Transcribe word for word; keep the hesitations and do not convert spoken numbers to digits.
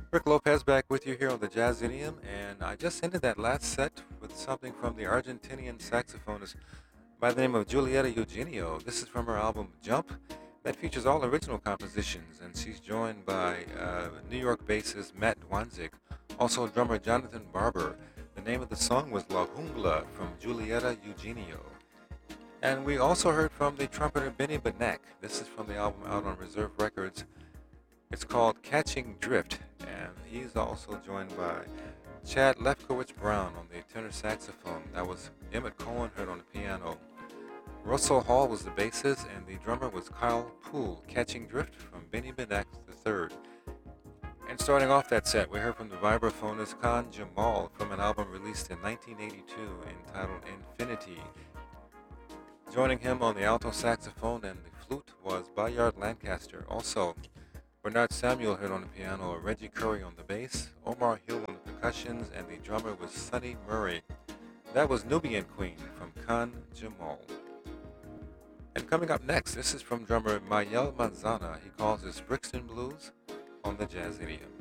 Rick Lopez back with you here on the Jazz Idiom, and I just ended that last set with something from the Argentinian saxophonist by the name of Giulietta Eugenio. This is from her album Jump, that features all original compositions, and she's joined by uh, New York bassist Matt Dwanzik, also drummer Jonathan Barber. The name of the song was La Jungla from Giulietta Eugenio. And we also heard from the trumpeter Benny Benek. This is from the album out on Reserve Records. It's called Catching Drift, and he's also joined by Chad Lefkowitz Brown on the tenor saxophone. That was Emmett Cohen heard on the piano. Russell Hall was the bassist, and the drummer was Kyle Poole. Catching Drift from Benny Benek the third. And starting off that set, we heard from the vibraphonist Khan Jamal from an album released in nineteen eighty-two entitled Infinity. Joining him on the alto saxophone and the flute was Bayard Lancaster. Also, Bernard Samuel heard on the piano, Reggie Curry on the bass, Omar Hill on the percussions, and the drummer was Sonny Murray. That was Nubian Queen from Khan Jamal. And coming up next, this is from drummer Mayel Manzana. He calls this Brixton Blues on the Jazz Idiom.